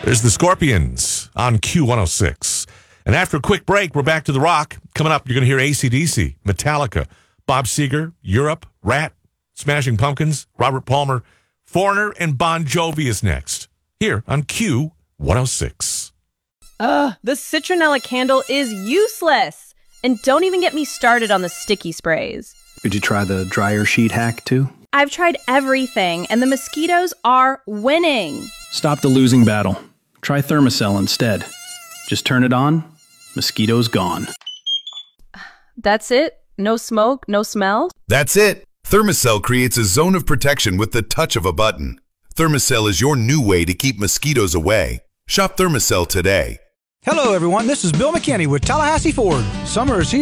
There's the Scorpions on Q106. And after a quick break, we're back to the rock. Coming up, you're going to hear AC/DC, Metallica, Bob Seger, Europe, Rat, Smashing Pumpkins, Robert Palmer, Foreigner, and Bon Jovi is next. Here on Q106. The citronella candle is useless. And don't even get me started on the sticky sprays. Did you try the dryer sheet hack too? I've tried everything, and the mosquitoes are winning. Stop the losing battle. Try Thermacell instead. Just turn it on, mosquitoes gone. That's it? No smoke, no smell? That's it. Thermacell creates a zone of protection with the touch of a button. Thermacell is your new way to keep mosquitoes away. Shop Thermacell today. Hello, everyone. This is Bill McKinney with Tallahassee Ford. Summer is here.